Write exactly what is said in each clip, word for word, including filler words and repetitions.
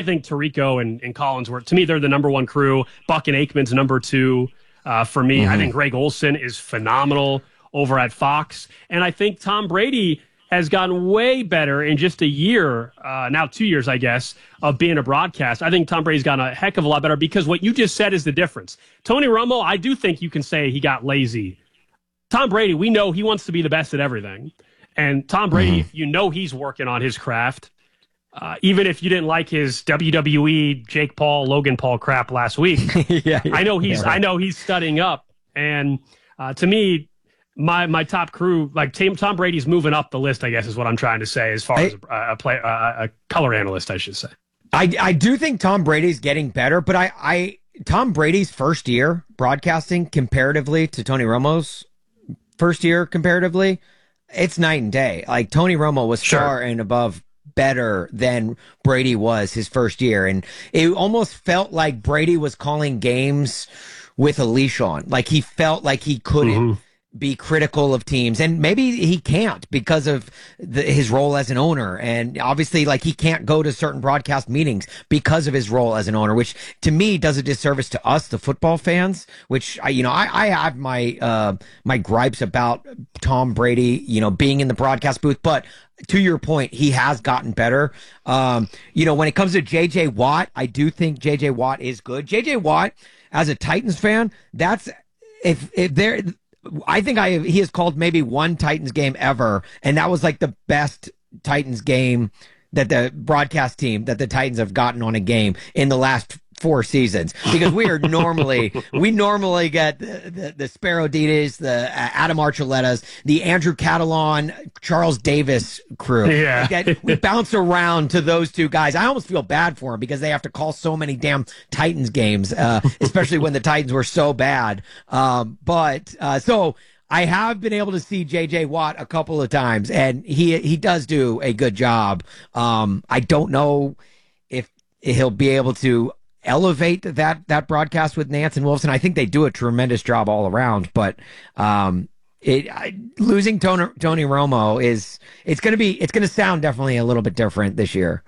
think Tirico and, and Collinsworth, to me, they're the number one crew. Buck and Aikman's number two uh, for me. Mm-hmm. I think Greg Olsen is phenomenal over at Fox. And I think Tom Brady has gotten way better in just a year, uh, now two years, I guess, of being a broadcast. I think Tom Brady's gotten a heck of a lot better because what you just said is the difference. Tony Romo, I do think you can say he got lazy. Tom Brady, we know he wants to be the best at everything. And Tom Brady, mm-hmm. you know he's working on his craft. Uh, even if you didn't like his W W E Jake Paul, Logan Paul crap last week, yeah, I know he's yeah. I know he's studying up. And uh, to me, My my top crew, like Tom, Tom Brady's moving up the list, I guess is what I'm trying to say, as far I, as a, a, play, a, a color analyst, I should say. I, I do think Tom Brady's getting better, but I, I Tom Brady's first year broadcasting comparatively to Tony Romo's first year comparatively, it's night and day. Like Tony Romo was sure. far and above better than Brady was his first year, and it almost felt like Brady was calling games with a leash on. Like he felt like he couldn't. Mm-hmm. be critical of teams, and maybe he can't because of the, his role as an owner, and obviously like he can't go to certain broadcast meetings because of his role as an owner, which to me does a disservice to us, the football fans, which I, you know, I, I have my, uh, my gripes about Tom Brady, you know, being in the broadcast booth, but to your point, he has gotten better. Um, you know, when it comes to J J Watt, I do think J J Watt is good. J J Watt, as a Titans fan, that's, if, if they're, I think I he has called maybe one Titans game ever, and that was like the best Titans game that the broadcast team that the Titans have gotten on a game in the last four seasons, because we are normally we normally get the, the, the Sparrow Ditas, the uh, Adam Archuletas, the Andrew Catalon, Charles Davis crew. Yeah, like that, we bounce around to those two guys. I almost feel bad for them because they have to call so many damn Titans games, uh, especially when the Titans were so bad. Um, but uh, so. I have been able to see J J Watt a couple of times, and he he does do a good job. Um, I don't know if he'll be able to elevate that that broadcast with Nance and Wilson. I think they do a tremendous job all around, but um, it I, losing Tony, Tony Romo is it's going to be it's going to sound definitely a little bit different this year.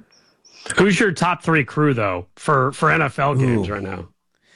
Who's your top three crew though for for N F L games Ooh. right now?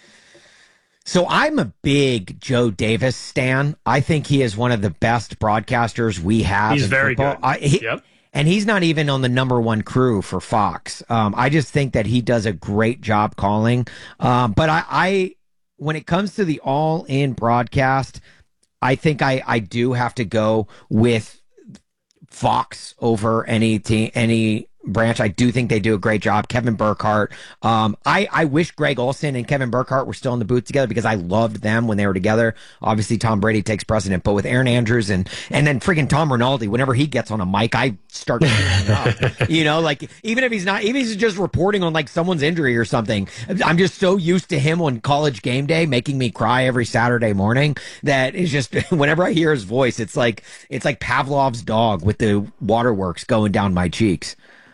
So I'm a big Joe Davis stan. I think he is one of the best broadcasters we have. He's in very football. good. I, he, yep. And he's not even on the number one crew for Fox. Um, I just think that he does a great job calling. Um, but I, I, when it comes to the all-in broadcast, I think I, I do have to go with Fox over any team, any branch. I do think they do a great job. Kevin Burkhardt. Um, I, I wish Greg Olsen and Kevin Burkhardt were still in the booth together because I loved them when they were together. Obviously, Tom Brady takes precedent, but with Aaron Andrews and, and then friggin' Tom Rinaldi, whenever he gets on a mic, I start tearing up. You know, like, even if he's not, even if he's just reporting on like someone's injury or something, I'm just so used to him on College Game Day making me cry every Saturday morning that is just, whenever I hear his voice, it's like, it's like Pavlov's dog with the waterworks going down my cheeks.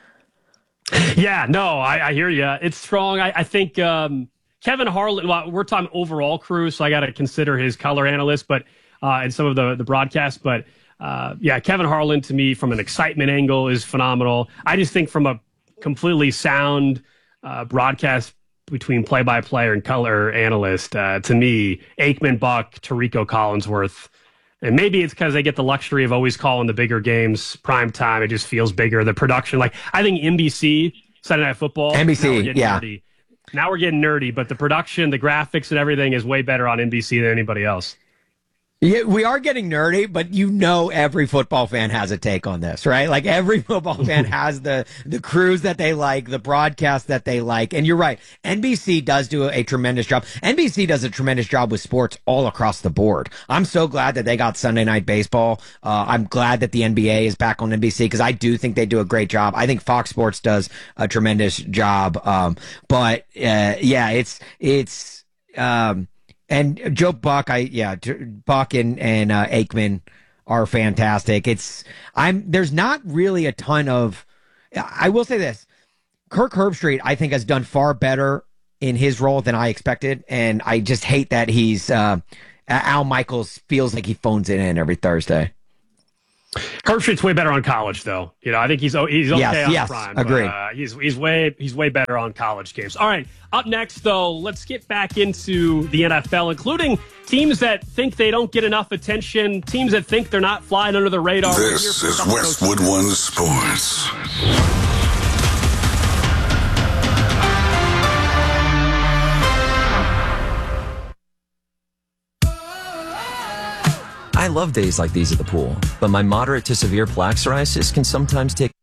Yeah, no, I, I hear you. It's strong. I, I think um, Kevin Harlan, well, we're talking overall crew, so I got to consider his color analyst, but uh, and some of the, the broadcasts. But uh, yeah, Kevin Harlan, to me, from an excitement angle, is phenomenal. I just think from a completely sound uh, broadcast between play-by-play and color analyst, uh, to me, Aikman, Buck, Tirico, Collinsworth. And maybe it's because they get the luxury of always calling the bigger games prime time. It just feels bigger. The production, like I think N B C, Sunday Night Football, N B C, yeah. Nerdy. Now we're getting nerdy, but the production, the graphics, and everything is way better on N B C than anybody else. Yeah, we are getting nerdy, but you know every football fan has a take on this, right? Like every football fan has the the crews that they like, the broadcast that they like. And you're right, N B C does do a, a tremendous job. N B C does a tremendous job with sports all across the board. I'm so glad that they got Sunday Night Baseball. Uh, I'm glad that the N B A is back on N B C because I do think they do a great job. I think Fox Sports does a tremendous job. Um, but uh, yeah, it's it's. Um, And Joe Buck, I yeah, Buck and and uh, Aikman are fantastic. It's I'm there's not really a ton of. I will say this: Kirk Herbstreit, I think, has done far better in his role than I expected, and I just hate that he's uh, Al Michaels feels like he phones it in every Thursday. Herbstreit's way better on college, though. You know, I think he's he's okay yes, on yes, prime. Agreed. But, uh, he's he's way he's way better on college games. All right, up next though, let's get back into the N F L, including teams that think they don't get enough attention, teams that think they're not flying under the radar. This is Westwood One Sports. I love days like these at the pool, but my moderate to severe plaque psoriasis can sometimes take